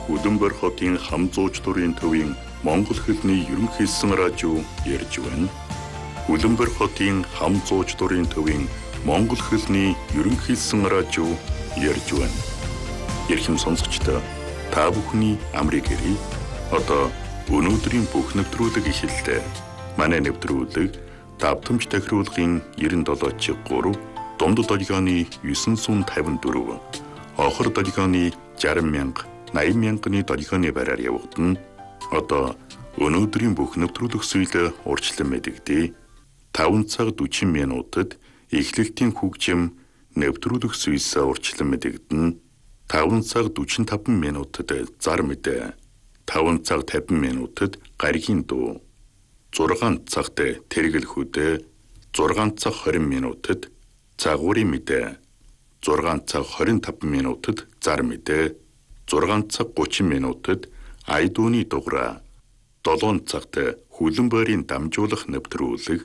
Хүлэмбэр хотын хам зууч дурын төвийн Монгол хэлний ерөнхийлсэн радио ярьж байна. Хүлэмбэр хотын хам зууч дурын төвийн Монгол хэлний ерөнхийлсэн радио ярьж байна. Ирхэм сонсогчдоо та бүхний амрыг ирье. Одоо өнөөдрийн бүх нэвтрүүлэг эхэллээ. Манай нэвтрүүлэг давтамж тахируулгын 97.3, дундад долгионы 954, хохор долгионы 60,000, 80,000-ны долгионы бараар явагдана. Одоо өнөөдрийн бүх нэвтрүүлэг суйлаа урьдчилан мэдэгдээ. 5 цаг 40 минутад эхлэлтийн хөгжим нэвтрүүлэг суйлсаа урьдчилан мэдэгдэнэ. 5 цаг 45 минутад зар мэдээ. 5 цаг 50 минутад гаригийн дуу. 6 цагт тэргэл хөдөө. 6 цаг 20 минутад цагуурын мэдээ. 6 цаг 25 минутад зар мэдээ. 6 цаг 30 минутад айдууны дуграа. 7 цагт хүлэмбэрийн дамжуулах нэвтрүүлэг.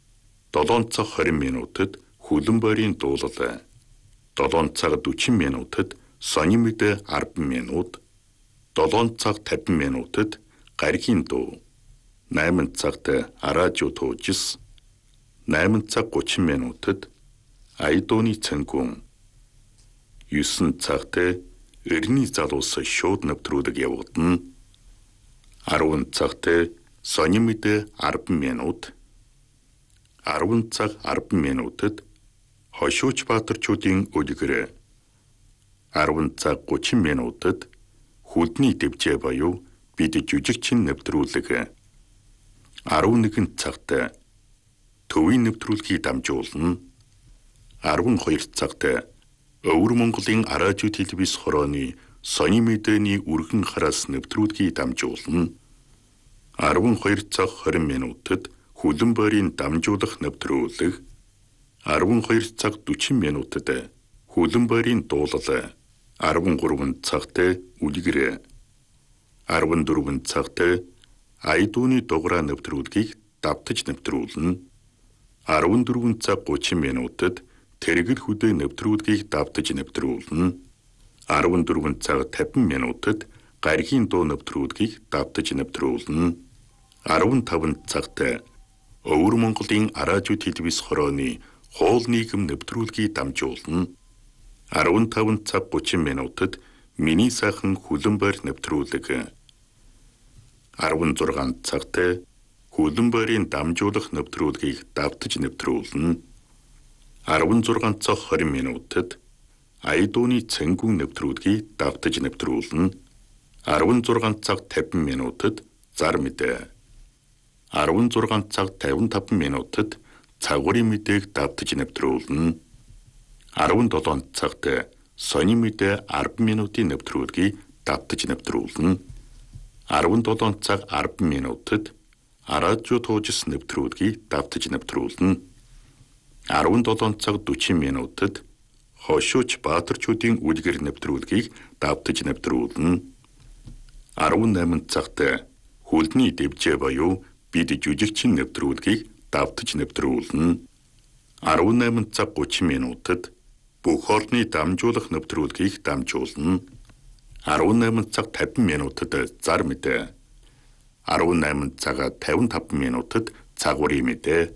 7 цаг 20 минутад хүлэмбэрийн дуулал. 7 цаг 40 минутад сонин мэдээ 10 минут. 7 цаг 50 минутад гаригийн дуу. 8 цагт радио туужс. 8 цаг 30 минутад айдууны цэнгүүн. 9 цагт эртний залуус шууд нэвтрүүлэг явагдана. 10 цагт сонин мэдээ 10 минут. 10 цаг 10 минутад хошууч баатарчуудын үлгэр. 10 цаг 30 минутад хүлдний дэвжээ буюу бид жүжигчин нэвтрүүлэг. 11 цагт төвийн нэвтрүүлгийг дамжуулна. 12 цагт Өвөр Монголын радио телевиз хорооны сонин мэдээний үргэн хараас нэвтрүүлгийг дамжуулна. 12 цаг 20 минутад хүлэмбэрийн дамжуулах нэвтрүүлэг. 12 цаг 40 минутад хүлэмбэрийн дуулал. 13 цагт үлгэр. 14 цагт айдууны дуграа нэвтрүүлгийг давтаж нэвтрүүлнэ. 14 цаг 30 минутад тэргэл хөдөө нэвтрүүлгийг давтаж нэвтрүүлнэ. 14 цаг 50 минутад гаригийн дуу нэвтрүүлгийг давтаж нэвтрүүлнэ. 15 цагт Өвөр Монголын радио телевиз хорооны хоол нийгэм нэвтрүүлгийг дамжуулна. 15 цаг 30 минутад миний сайхан хүлэмбэр нэвтрүүлэг. 16 цагт хүлэмбэрийн дамжуулах нэвтрүүлгийг давтаж нэвтрүүлнэ. 16 цаг 20 минутад айдууны цэнгүүн нэвтрүүлгийг давтаж нэвтрүүлнэ. 16 цаг 50 минутад зар мэдээ. 16 цаг 55 минутад цагуурын мэдээг давтаж нэвтрүүлнэ. 17 цагт сонин мэдээ 10 минутын нэвтрүүлгийг давтаж нэвтрүүлнэ. 17 цаг 10 минутад радио туужс нэвтрүүлгийг давтаж нэвтрүүлнэ. 17 цаг 40 минутад хошууч баатарчуудын үлгэр нэвтрүүлгийг давтаж нэвтрүүлнэ. 18 цагт хүлдний дэвжээ буюу бид жүжигчин нэвтрүүлгийг давтаж нэвтрүүлнэ. 18 цаг 30 минутад бүх орны дамжуулах нэвтрүүлгийг дамжуулна. 18 цаг 50 минутад зар мэдээ. 18 цаг 55 минутад цагуурын мэдээ.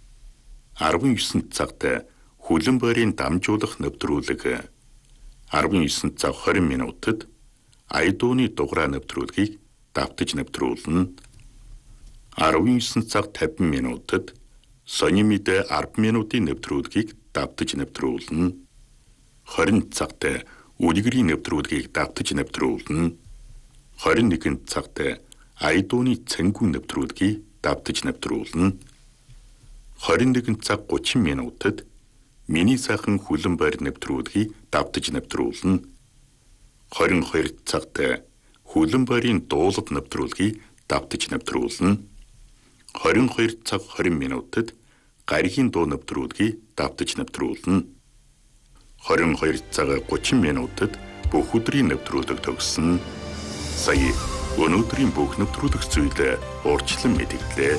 19 цагт хүлэмбэрийн дамжуулах нэвтрүүлэг. 19 цаг 20 минутад айдууны дуграа нэвтрүүлгийг давтаж нэвтрүүлнэ. 19 цаг 50 минутад сонин мэдээ 10 минутын нэвтрүүлгийг давтаж нэвтрүүлнэ. 20 цагт үлгэрийн нэвтрүүлгийг давтаж нэвтрүүлнэ. 21 цагт айдууны цэнгүүн нэвтрүүлгийг давтаж нэвтрүүлнэ. 21 цаг 30 минутад миний сайхан хүлэмбэр нэвтрүүлгийг давтаж нэвтрүүлнэ. 22 цагт хүлэмбэрийн дуулал нэвтрүүлгийг давтаж нэвтрүүлнэ. 22 цаг 20 минутад гаригийн дуу нэвтрүүлгийг давтаж нэвтрүүлнэ. 22 цаг 30 минутад бүх өдрийн нэвтрүүлэг төгссөн. Сая өнөөдрийн бүх нэвтрүүлэг зүйлээ урьдчилан мэдээллээ.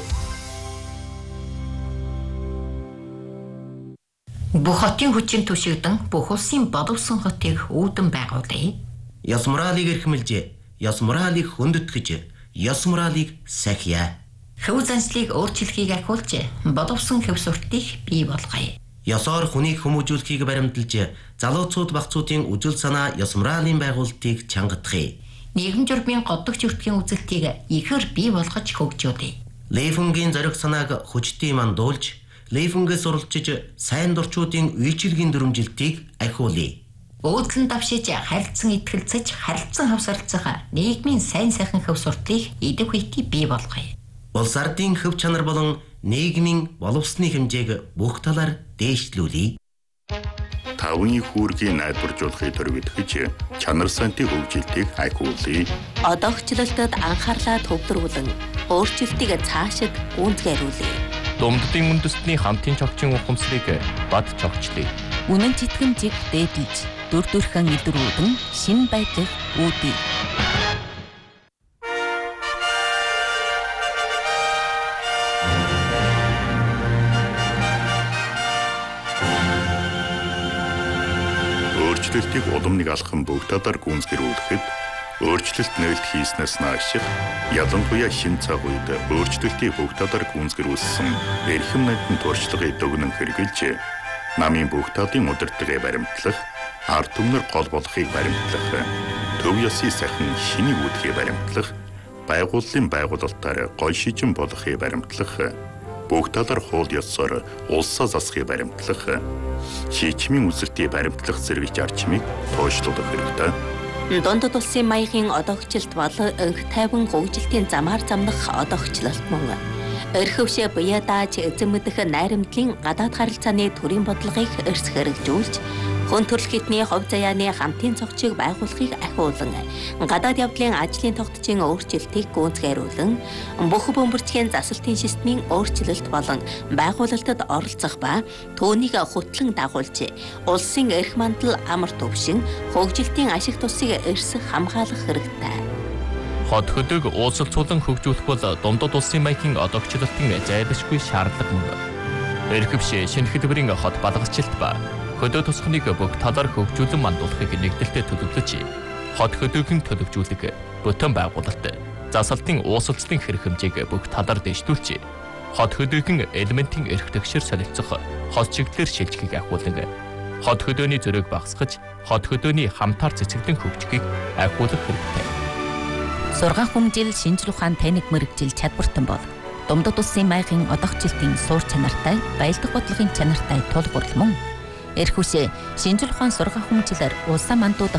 Бүх хотын хүчин түшигдэн бүх улсын боловсон хотыг үүдэн байгуулъя. Ёс моралыг эрхэмлж ёс моралийг хөндөтгэж, ёс моралыг сахиа. Хөв заншлыг өөрчлөхийг ахиулж, боловсон хөв суртыг бий болгоё. Ёсоор хүнийг хүмүүжүүлэхийг баримталж, залууцууд багцуудын үжил санаа ёс моралын байгуулалтыг чангадахыг. Нийгэм журмын годдогч өртгийн үзэлтийг ихээр бий болгож хөгжүүлье. Лейфунгийн зориг санааг хүчтэй мандуулж, Лейфунгээс суралцж сайн дурчуудын үйлчилгийн дүрмжилтийг ахиулъя. Өөдлөн давшиж харилцан итгэлцэж харилцан хавсарлцах нийгмийн сайн сайхан хөв суртыг идэв хүйти бий болгоё. Улс ардын хөв чанар болон нийгмийн боловсны хэмжээг бүх талаар дээшлүүлье. Тавны хүүргийн найдваржуулахыг төрөвдөж чанар сантын хөгжилтийг ахиулъя. Одоогчлолтод анхаарлаа төвлөрүүлэн өөрчлөлтийг цаашид гүйцэтгүүлье. Думддын үндэстний хамтын чогчийн ухамсарыг бад чогчлъя. Үнэн читгэмжийг дээдлж, дүр төрхөн илрүүлэн шин байдлыг үүдье. Өөрчлөлтийг улам нэг алхам бүгд талаар гүйцэтгүүлэхэд өөрчлөлт нээлт хийснээс наашиг ялангуяа шин цаг үед өөрчлөлтийг бүгд талаар гүйцэтгүүлсэн эрхэм найдын туршлагыг дүгнэн хэрэгжилж намын бүгд талын удирдлагыг баримтлах, ард түмнэр гол болохыг баримтлах, төв ёсны сайхан шинийг үүдхийг баримтлах, байгууллын байгуулалтаар гол шижин болохыг баримтлах, бүгд талаар хууль ёсоор улсаа засахыг баримтлах, шийдвэрийн үзэлтийг баримтлах зэрэг зарчмыг тооцоолох хэрэгтэй. Дундад улсын маягийн одоогчлолт бол өнх тайван хөгжилтийн замаар замнах одоогчлолт мөн. Эрхөвшөө буяа дааж эзэн мэдэх найрамдлын гадаад харилцааны төрийн бодлогыг эрс хэрэгжүүлж, хүн төрөл хэдний хувь заяаны хамтын цогцыг байгуулахыг ахиулан, гадаад явдлын ажлын тогтцын өөрчлөлтийг гүйцэтгүүлэн, бүх бөмбөрцгийн засалтын системийн өөрчлөлт болон байгуулалтад оролцох ба түүнийг хөтлөн дагуулж, улсын эрх мандал амар төвшин, хөгжилтийн ашиг тусыг эрс хамгаалах хэрэгтэй. Хот хөдөг уулзалцуулан хөгжүүлэх бол дундад улсын маягийн одоогчлолтын зайлшгүй шаардлага мөн. Эрхэвшээ шинэ хэлбэрийн хот балгацчилт ба хөдөө тусахныг бүгд талаар хөгжүүлэн мандуулахыг нэгдэлтэд төлөвлөж, хот хөдөөгийн төлөвжүүлэг, бүтэн байгуулалт, засалтын уусалцлын хэрэг хэмжээг бүгд талаар дэвшүүлж, хот хөдөөгийн элементийн эрх тэгшэр солилцох хот чиглэлээр шилжихийг ахиулан, хот хөдөөний зөрөөг багасгаж, хот хөдөөний хамтаар цэцэглэн хөгжихийг ахиулах хэрэгтэй. Сургаан хүмжил шинжлэх ухаан таних мэрэгжил чадвартан бол дундад улсын маягийн одоогчлолтын суур чанартай, баялаг бодлогын чанартай тулгуурлал мөн. Эрхүшээ шинжлэх ухаан сургаан хүмжилээр улсаа мандуудах